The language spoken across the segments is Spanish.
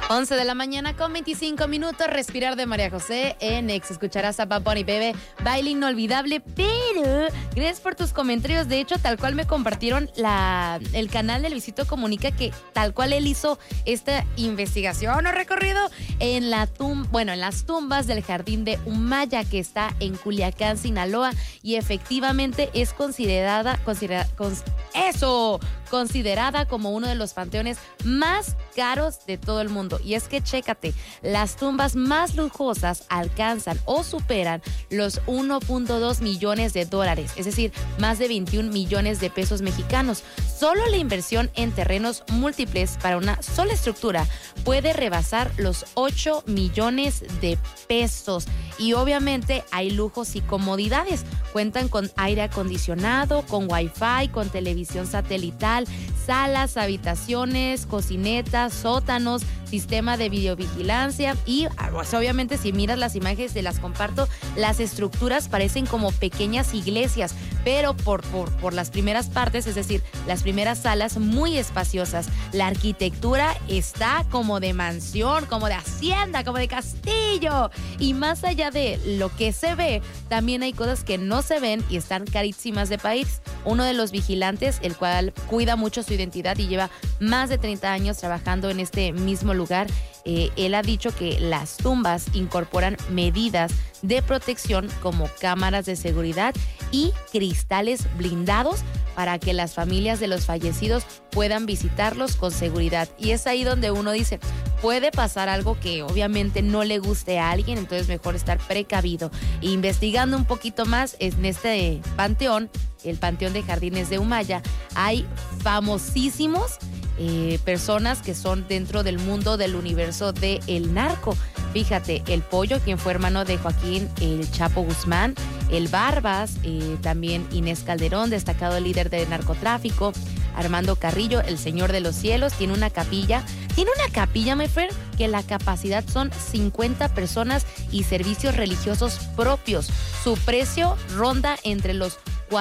11 de la mañana con 25 minutos, Respirar de María José en Ex. Escucharás a Bad Bunny, bebé, baile inolvidable, pero gracias por tus comentarios. De hecho, tal cual me compartieron el canal de Luisito Comunica, que tal cual él hizo esta investigación o recorrido en las tumbas del Jardín de Humaya, que está en Culiacán, Sinaloa, y efectivamente es considerada como uno de los panteones más caros de todo el mundo. Y es que chécate, las tumbas más lujosas alcanzan o superan los 1.2 millones de dólares, es decir, más de 21 millones de pesos mexicanos. Solo la inversión en terrenos múltiples para una sola estructura puede rebasar los 8 millones de pesos. Y obviamente hay lujos y comodidades. Cuentan con aire acondicionado, con wifi, con televisión satelital, salas, habitaciones, cocinetas, sótanos, sistema de videovigilancia y pues, obviamente si miras las imágenes, te las comparto, las estructuras parecen como pequeñas iglesias, pero por las primeras partes, es decir, las primeras salas muy espaciosas. La arquitectura está como de mansión, como de hacienda, como de castillo. Y más allá de lo que se ve, también hay cosas que no se ven y están carísimas de país. Uno de los vigilantes, el cual cuida mucho su identidad y lleva más de 30 años trabajando en este mismo lugar, él ha dicho que las tumbas incorporan medidas de protección como cámaras de seguridad y cristales blindados para que las familias de los fallecidos puedan visitarlos con seguridad. Y es ahí donde uno dice, puede pasar algo que obviamente no le guste a alguien, entonces mejor estar precavido. Investigando un poquito más en este panteón, el Panteón de Jardines de Humaya, hay famosísimos personas que son dentro del mundo del universo de El Narco. Fíjate, el Pollo, quien fue hermano de Joaquín El Chapo Guzmán, el Barbas, también Inés Calderón, destacado líder del narcotráfico, Armando Carrillo, el Señor de los Cielos, tiene una capilla, my friend, que la capacidad son 50 personas y servicios religiosos propios. Su precio ronda entre los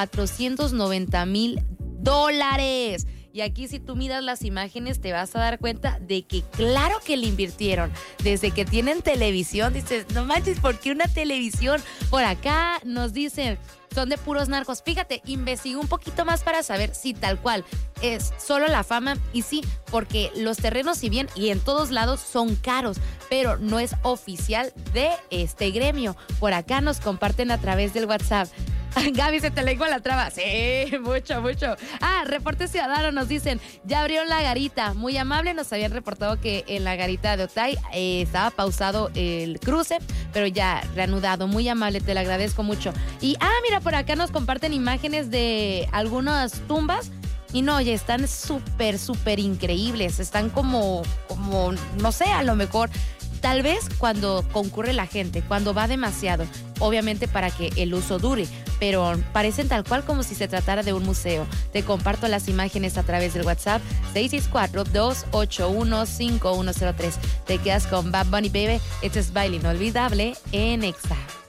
$490,000. Y aquí si tú miras las imágenes te vas a dar cuenta de que claro que le invirtieron. Desde que tienen televisión, dices, no manches, ¿por qué una televisión? Por acá nos dicen, son de puros narcos. Fíjate, investigué un poquito más para saber si tal cual es solo la fama. Y sí, porque los terrenos, si bien y en todos lados son caros, pero no es oficial de este gremio. Por acá nos comparten a través del WhatsApp. Gaby, se te lengua la traba. Sí, mucho. Reporte Ciudadano, nos dicen, ya abrieron la garita. Muy amable, nos habían reportado que en la garita de Otay estaba pausado el cruce, pero ya reanudado. Muy amable, te lo agradezco mucho. Y, mira, por acá nos comparten imágenes de algunas tumbas. Y no, ya están súper increíbles. Están como, no sé, a lo mejor... Tal vez cuando concurre la gente, cuando va demasiado, obviamente para que el uso dure, pero parecen tal cual como si se tratara de un museo. Te comparto las imágenes a través del WhatsApp 664-281-5103. Te quedas con Bad Bunny, baby. Este es Baile Inolvidable en Exa.